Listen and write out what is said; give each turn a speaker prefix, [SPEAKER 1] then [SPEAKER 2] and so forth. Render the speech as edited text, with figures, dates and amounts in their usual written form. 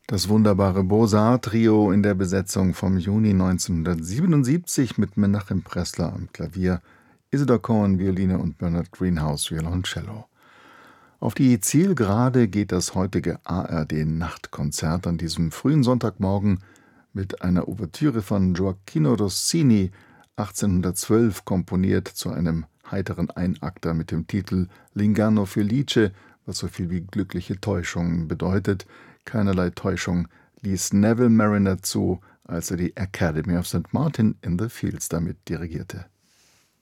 [SPEAKER 1] Das wunderbare Beaux-Arts-Trio in der Besetzung vom Juni 1977 mit Menachem Pressler am Klavier, Isadore Cohen Violine und Bernard Greenhouse Violoncello. Auf die Zielgerade geht das heutige ARD-Nachtkonzert an diesem frühen Sonntagmorgen mit einer Ouvertüre von Gioacchino Rossini, 1812 komponiert, zu einem heiteren Einakter mit dem Titel L'Inganno Felice, was so viel wie glückliche Täuschung bedeutet. Keinerlei Täuschung ließ Neville Marriner zu, als er die Academy of St. Martin in the Fields damit dirigierte.